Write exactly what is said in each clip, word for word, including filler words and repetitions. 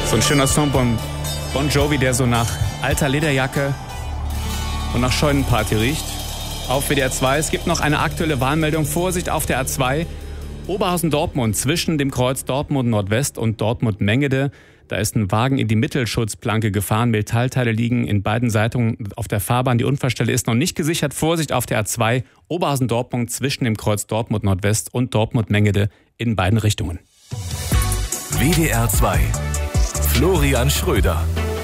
So ein schöner Song von Bon Jovi, der so nach alter Lederjacke und nach Scheunenparty riecht. Auf W D R zwei. Es gibt noch eine aktuelle Warnmeldung. Vorsicht auf der A zwei. Oberhausen-Dortmund zwischen dem Kreuz Dortmund Nordwest und Dortmund-Mengede. Da ist ein Wagen in die Mittelschutzplanke gefahren. Metallteile liegen in beiden Seitungen auf der Fahrbahn. Die Unfallstelle ist noch nicht gesichert. Vorsicht auf der A zwei. Oberhausen-Dortmund zwischen dem Kreuz Dortmund Nordwest und Dortmund-Mengede in beiden Richtungen. W D R zwei. Florian Schröder.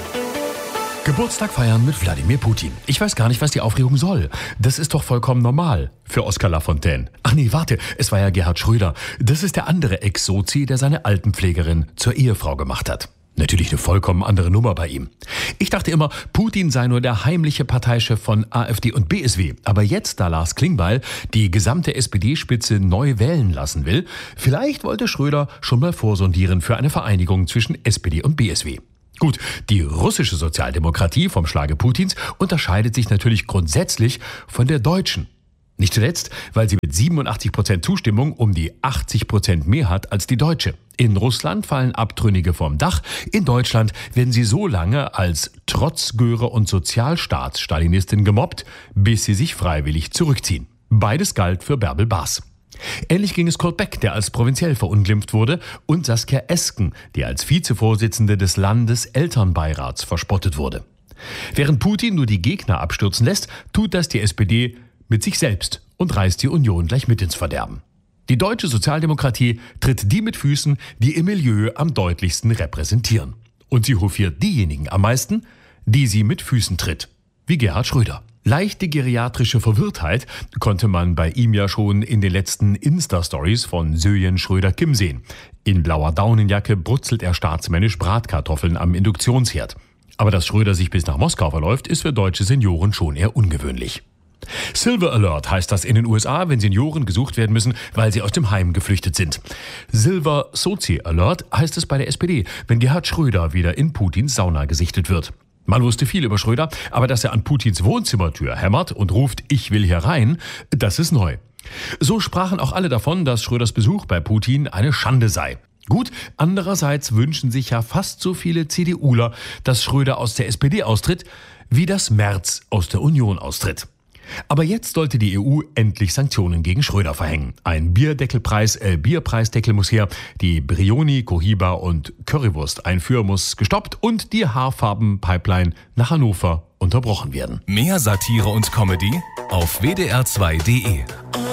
Geburtstag feiern mit Wladimir Putin. Ich weiß gar nicht, was die Aufregung soll. Das ist doch vollkommen normal für Oskar Lafontaine. Ach nee, warte, es war ja Gerhard Schröder. Das ist der andere Ex-Sozi, der seine Altenpflegerin zur Ehefrau gemacht hat. Natürlich eine vollkommen andere Nummer bei ihm. Ich dachte immer, Putin sei nur der heimliche Parteichef von AfD und B S W. Aber jetzt, da Lars Klingbeil die gesamte S P D-Spitze neu wählen lassen will, vielleicht wollte Schröder schon mal vorsondieren für eine Vereinigung zwischen S P D und B S W. Gut, die russische Sozialdemokratie vom Schlage Putins unterscheidet sich natürlich grundsätzlich von der deutschen. Nicht zuletzt, weil sie mit siebenundachtzig Prozent Zustimmung um die achtzig Prozent mehr hat als die deutsche. In Russland fallen Abtrünnige vom Dach. In Deutschland werden sie so lange als Trotzgöre und Sozialstaatsstalinistin gemobbt, bis sie sich freiwillig zurückziehen. Beides galt für Bärbel Baas. Ähnlich ging es Kurt Beck, der als provinziell verunglimpft wurde, und Saskia Esken, die als Vizevorsitzende des Landeselternbeirats verspottet wurde. Während Putin nur die Gegner abstürzen lässt, tut das die S P D mit sich selbst und reißt die Union gleich mit ins Verderben. Die deutsche Sozialdemokratie tritt die mit Füßen, die im Milieu am deutlichsten repräsentieren. Und sie hofiert diejenigen am meisten, die sie mit Füßen tritt, wie Gerhard Schröder. Leichte geriatrische Verwirrtheit konnte man bei ihm ja schon in den letzten Insta-Stories von Söjen Schröder-Kim sehen. In blauer Daunenjacke brutzelt er staatsmännisch Bratkartoffeln am Induktionsherd. Aber dass Schröder sich bis nach Moskau verläuft, ist für deutsche Senioren schon eher ungewöhnlich. Silver Alert heißt das in den U S A, wenn Senioren gesucht werden müssen, weil sie aus dem Heim geflüchtet sind. Silver Sozi Alert heißt es bei der S P D, wenn Gerhard Schröder wieder in Putins Sauna gesichtet wird. Man wusste viel über Schröder, aber dass er an Putins Wohnzimmertür hämmert und ruft, ich will hier rein, das ist neu. So sprachen auch alle davon, dass Schröders Besuch bei Putin eine Schande sei. Gut, andererseits wünschen sich ja fast so viele CDUler, dass Schröder aus der S P D austritt, wie dass Merz aus der Union austritt. Aber jetzt sollte die E U endlich Sanktionen gegen Schröder verhängen. Ein Bierdeckelpreis, äh, Bierpreisdeckel muss her, die Brioni, Cohiba und Currywurst-Einfuhr muss gestoppt und die Haarfarben-Pipeline nach Hannover unterbrochen werden. Mehr Satire und Comedy auf W D R zwei punkt de.